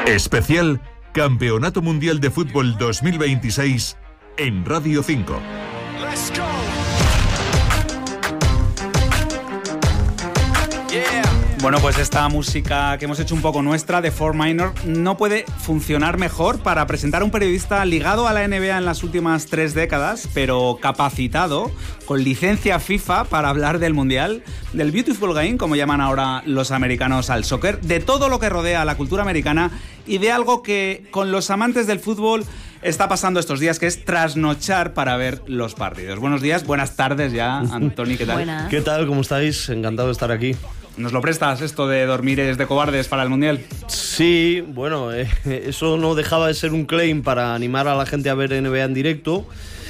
Especial Campeonato Mundial de Fútbol 2026 en Radio 5. Let's go. Yeah. Bueno, pues esta música que hemos hecho un poco nuestra, de 4 Minor, no puede funcionar mejor para presentar a un periodista ligado a la NBA en las últimas 3 décadas, pero capacitado, con licencia FIFA para hablar del Mundial, del Beautiful Game, como llaman ahora los americanos al soccer, de todo lo que rodea a la cultura americana y de algo que con los amantes del fútbol está pasando estos días, que es trasnochar para ver los partidos. Buenos días, buenas tardes ya, Antoni, ¿qué tal? Buenas. ¿Qué tal? ¿Cómo estáis? Encantado de estar aquí. ¿Nos lo prestas esto de dormir es de cobardes para el Mundial? Sí, bueno, eso no dejaba de ser un claim para animar a la gente a ver NBA en directo.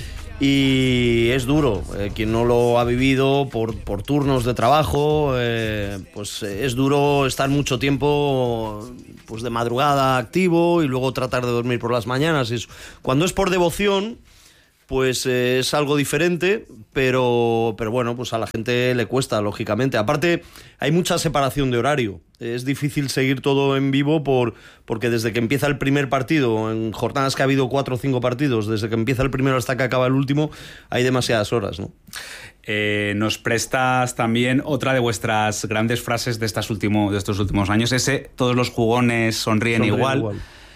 Y es duro, quien no lo ha vivido por turnos de trabajo, pues es duro estar mucho tiempo pues de madrugada activo y luego tratar de dormir por las mañanas. Cuando es por devoción, pues es algo diferente, pero bueno, pues a la gente le cuesta, lógicamente. Aparte, hay mucha separación de horario. Es difícil seguir todo en vivo porque desde que empieza el primer partido, en jornadas que ha habido 4 o 5 partidos, desde que empieza el primero hasta que acaba el último, hay demasiadas horas, ¿no? Nos prestas también otra de vuestras grandes frases de estos últimos años, ese: todos los jugones sonríen igual.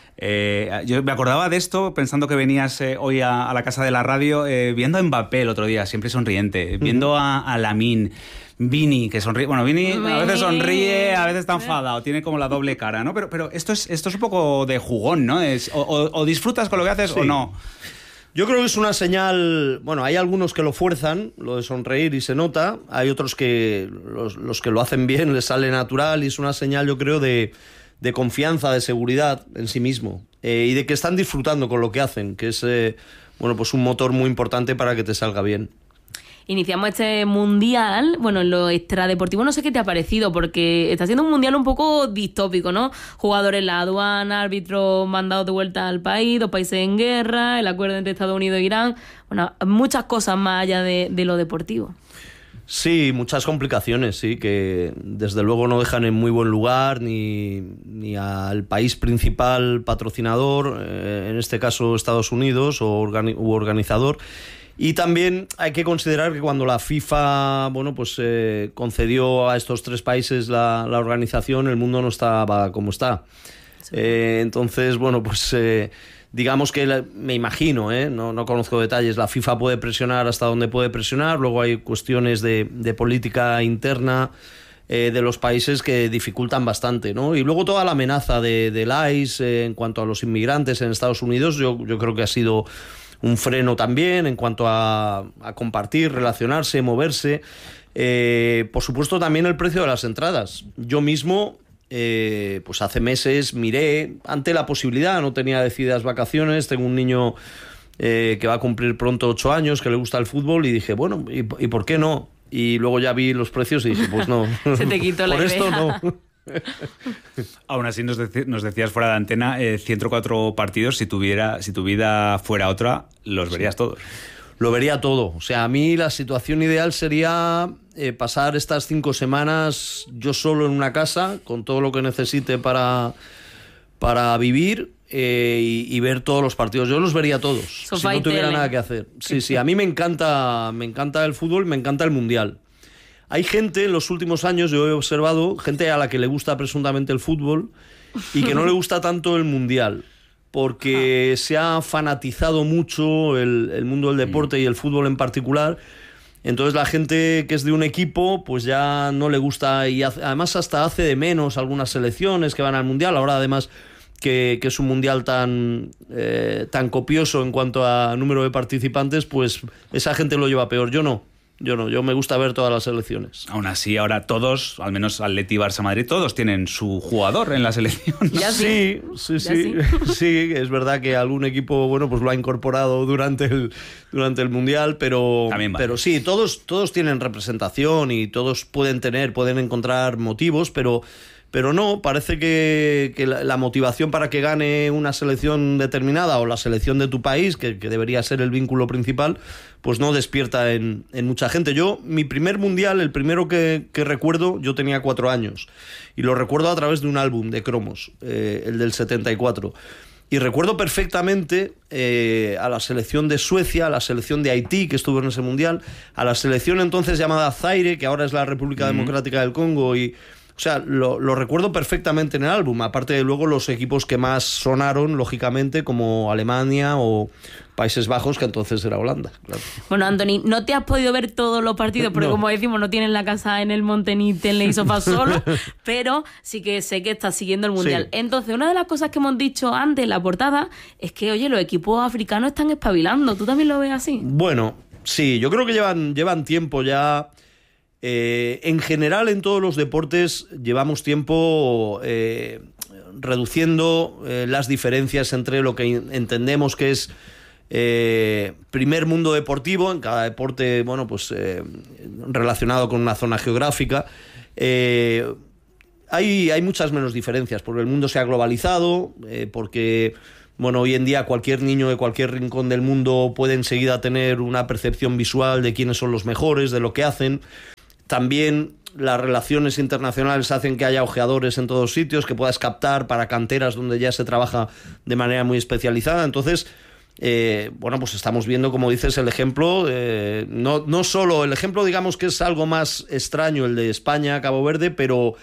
Yo me acordaba de esto pensando que venías hoy a la casa de la radio, viendo a Mbappé el otro día, siempre sonriente, viendo a Lamine, Vini, que sonríe. Bueno, Vini a veces sonríe, a veces está enfadado, tiene como la doble cara, ¿no? Pero esto es un poco de jugón, ¿no? O disfrutas con lo que haces, sí, o no. Yo creo que es una señal. Bueno, hay algunos que lo fuerzan, lo de sonreír, y se nota. Hay otros que los que lo hacen bien, les sale natural, y es una señal, yo creo, de confianza, de seguridad en sí mismo, y de que están disfrutando con lo que hacen, que es bueno, pues un motor muy importante para que te salga bien. Iniciamos este mundial, bueno, en lo extradeportivo no sé qué te ha parecido, porque está siendo un mundial un poco distópico, ¿no? Jugadores en la aduana, árbitros mandados de vuelta al país, 2 países en guerra, el acuerdo entre Estados Unidos e Irán, bueno, muchas cosas más allá de lo deportivo. Sí, muchas complicaciones, sí, que desde luego no dejan en muy buen lugar ni al país principal patrocinador, en este caso Estados Unidos, u organizador. Y también hay que considerar que cuando la FIFA, bueno, pues concedió a estos 3 países la organización, el mundo no estaba como está. Sí. Entonces, bueno, pues digamos que me imagino, no conozco detalles, la FIFA puede presionar hasta donde puede presionar, luego hay cuestiones de política interna de los países que dificultan bastante, ¿no? Y luego toda la amenaza del ICE en cuanto a los inmigrantes en Estados Unidos, yo creo que ha sido un freno también en cuanto a compartir, relacionarse, moverse. Por supuesto, también el precio de las entradas. Yo mismo, pues hace meses miré ante la posibilidad, no tenía decididas vacaciones, tengo un niño que va a cumplir pronto 8 años, que le gusta el fútbol, y dije, bueno, ¿y por qué no? Y luego ya vi los precios y dije, pues no. Se te quitó la idea. Por esto no. Aún así nos decías fuera de antena, 104 partidos, si tu vida fuera otra, los verías todos. Lo vería todo. O sea, a mí la situación ideal sería pasar estas 5 semanas yo solo en una casa, con todo lo que necesite para vivir, y ver todos los partidos. Yo los vería todos, si no tuviera nada que hacer. Sí, a mí me encanta el fútbol, me encanta el Mundial. Hay gente en los últimos años, yo he observado, gente a la que le gusta presuntamente el fútbol y que no le gusta tanto el Mundial, porque se ha fanatizado mucho el mundo del deporte y el fútbol en particular. Entonces la gente que es de un equipo pues ya no le gusta, y además hasta hace de menos algunas selecciones que van al Mundial. Ahora además que es un Mundial tan copioso en cuanto a número de participantes, pues esa gente lo lleva peor. Yo no, yo me gusta ver todas las selecciones. Aún así, ahora todos, al menos Atleti, Barça, Madrid, todos tienen su jugador en la selección, ¿no? Ya sí, es verdad que algún equipo, bueno, pues lo ha incorporado durante el Mundial, pero sí, todos tienen representación y todos pueden encontrar motivos, pero pero no, parece que la motivación para que gane una selección determinada o la selección de tu país, que debería ser el vínculo principal, pues no despierta en mucha gente. Yo, mi primer mundial, el primero que recuerdo, yo tenía 4 años, y lo recuerdo a través de un álbum de cromos, el del 74. Y recuerdo perfectamente a la selección de Suecia, a la selección de Haití, que estuvo en ese mundial, a la selección entonces llamada Zaire, que ahora es la República Democrática del Congo, y... O sea, lo recuerdo perfectamente en el álbum, aparte de luego los equipos que más sonaron, lógicamente, como Alemania o Países Bajos, que entonces era Holanda. Claro. Bueno, Anthony, no te has podido ver todos los partidos, porque como decimos, no tienes la casa en el monte ni tele y sofá solo, pero sí que sé que estás siguiendo el Mundial. Sí. Entonces, una de las cosas que hemos dicho antes en la portada es que, oye, los equipos africanos están espabilando. ¿Tú también lo ves así? Bueno, sí, yo creo que llevan tiempo ya... en general, en todos los deportes llevamos tiempo reduciendo las diferencias entre lo que entendemos que es primer mundo deportivo, en cada deporte, bueno, pues relacionado con una zona geográfica. Hay muchas menos diferencias, porque el mundo se ha globalizado, porque... Bueno, hoy en día cualquier niño de cualquier rincón del mundo puede enseguida tener una percepción visual de quiénes son los mejores, de lo que hacen. También las relaciones internacionales hacen que haya ojeadores en todos sitios, que puedas captar para canteras donde ya se trabaja de manera muy especializada. Entonces, bueno, pues estamos viendo, como dices, el ejemplo, no solo el ejemplo, digamos que es algo más extraño, el de España, Cabo Verde, pero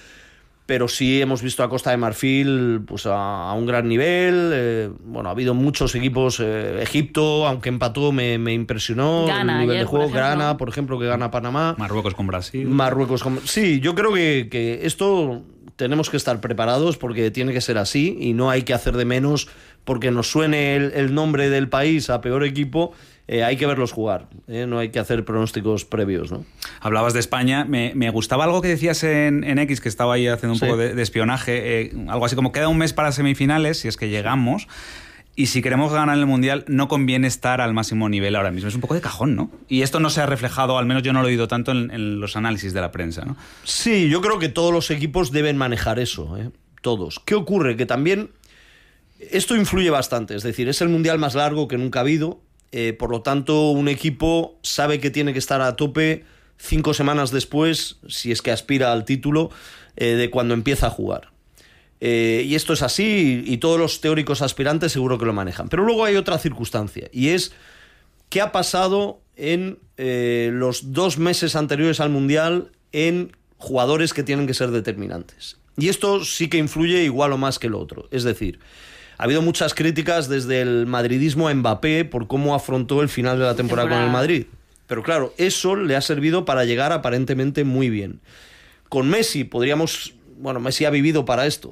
sí hemos visto a Costa de Marfil pues a un gran nivel. Bueno, ha habido muchos equipos. Egipto, aunque empató, me impresionó Ghana, el nivel de juego. por Ghana, por ejemplo, que gana Panamá. Marruecos con Brasil. Sí, yo creo que esto tenemos que estar preparados, porque tiene que ser así, y no hay que hacer de menos porque nos suene el nombre del país a peor equipo. Hay que verlos jugar, no hay que hacer pronósticos previos, ¿no? Hablabas de España, me gustaba algo que decías en X, que estaba ahí haciendo un poco de espionaje, algo así como queda un mes para semifinales, si es que llegamos, y si queremos ganar el Mundial no conviene estar al máximo nivel ahora mismo. Es un poco de cajón, ¿no? Y esto no se ha reflejado, al menos yo no lo he oído tanto en los análisis de la prensa, ¿no? Sí, yo creo que todos los equipos deben manejar eso, todos. ¿Qué ocurre? Que también esto influye bastante, es decir, es el Mundial más largo que nunca ha habido. Por lo tanto, un equipo sabe que tiene que estar a tope 5 semanas después, si es que aspira al título, de cuando empieza a jugar. Y esto es así, y todos los teóricos aspirantes seguro que lo manejan. Pero luego hay otra circunstancia, y es qué ha pasado en los 2 meses anteriores al Mundial en jugadores que tienen que ser determinantes. Y esto sí que influye igual o más que lo otro. Es decir, ha habido muchas críticas desde el madridismo a Mbappé por cómo afrontó el final de la temporada con el Madrid. Pero claro, eso le ha servido para llegar aparentemente muy bien. Con Messi Messi ha vivido para esto,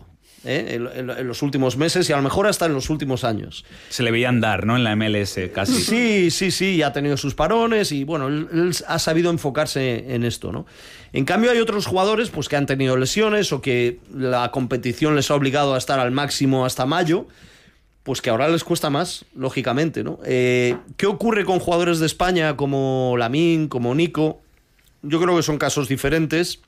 en los últimos meses y a lo mejor hasta en los últimos años. Se le veía andar, ¿no? En la MLS Sí, casi. y ha tenido sus parones y bueno, él ha sabido enfocarse en esto, ¿no? En cambio hay otros jugadores pues que han tenido lesiones o que la competición les ha obligado a estar al máximo hasta mayo, pues que ahora les cuesta más, lógicamente, ¿no? ¿Qué ocurre con jugadores de España como Lamine, como Nico? Yo creo que son casos diferentes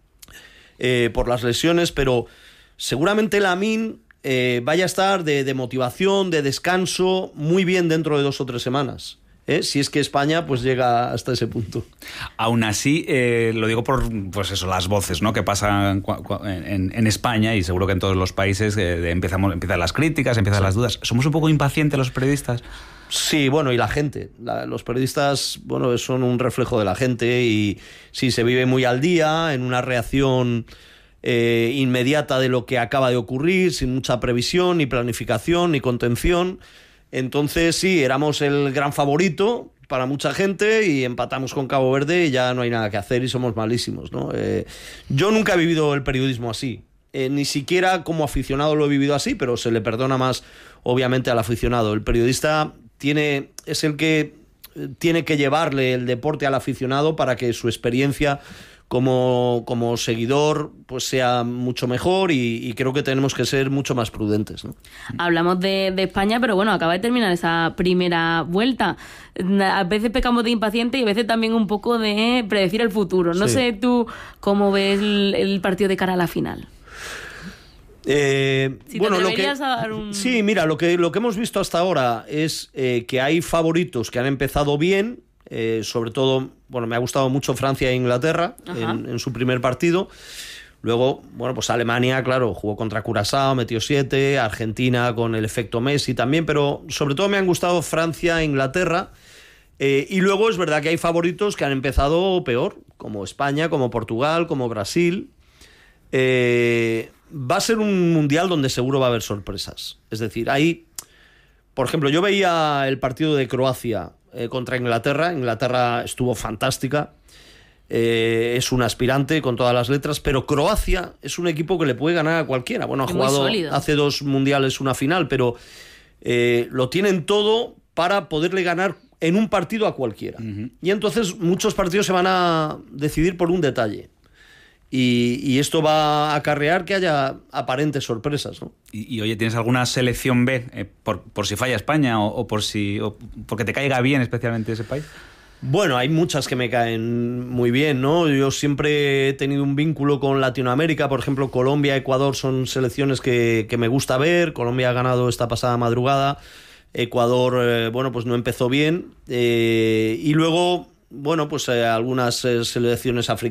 por las lesiones, pero seguramente Lamine vaya a estar de motivación, de descanso, muy bien dentro de 2 o 3 semanas. Si es que España pues llega hasta ese punto. Aún así, lo digo por pues eso, las voces, ¿no? Que pasan en España y seguro que en todos los países empiezan las críticas, empiezan las dudas. ¿Somos un poco impacientes los periodistas? Sí, bueno, y la gente. Los periodistas, bueno, son un reflejo de la gente y sí, se vive muy al día, en una reacción inmediata de lo que acaba de ocurrir, sin mucha previsión, ni planificación, ni contención. Entonces sí, éramos el gran favorito para mucha gente y empatamos con Cabo Verde y ya no hay nada que hacer y somos malísimos, ¿no? Yo nunca he vivido el periodismo así, ni siquiera como aficionado lo he vivido así, pero se le perdona más obviamente al aficionado. El periodista es el que tiene que llevarle el deporte al aficionado para que su experiencia como seguidor pues sea mucho mejor y creo que tenemos que ser mucho más prudentes, ¿no? Hablamos de España, pero bueno, acaba de terminar esa primera vuelta. A veces pecamos de impaciente y a veces también un poco de predecir el futuro. No sé tú cómo ves el partido de cara a la final. Si bueno, te deberías a dar un... Sí, mira, lo que hemos visto hasta ahora es que hay favoritos que han empezado bien, sobre todo, bueno, me ha gustado mucho Francia e Inglaterra en su primer partido. Luego, bueno, pues Alemania, claro, jugó contra Curazao, metió 7, Argentina con el efecto Messi también, pero sobre todo me han gustado Francia e Inglaterra. Y luego es verdad que hay favoritos que han empezado peor, como España, como Portugal, como Brasil. Va a ser un mundial donde seguro va a haber sorpresas. Es decir, ahí, por ejemplo, yo veía el partido de Croacia contra Inglaterra. Inglaterra estuvo fantástica. Es un aspirante con todas las letras, pero Croacia es un equipo que le puede ganar a cualquiera. Bueno, ha jugado hace 2 mundiales una final, pero lo tienen todo para poderle ganar en un partido a cualquiera. Y entonces muchos partidos se van a decidir por un detalle. Y esto va a acarrear que haya aparentes sorpresas, ¿no? Y oye, ¿tienes alguna selección B por si falla España o porque te caiga bien especialmente ese país? Bueno, hay muchas que me caen muy bien, ¿no? Yo siempre he tenido un vínculo con Latinoamérica. Por ejemplo, Colombia, Ecuador son selecciones que me gusta ver. Colombia ha ganado esta pasada madrugada. Ecuador, bueno, pues no empezó bien. Y luego, bueno, pues algunas selecciones africanas.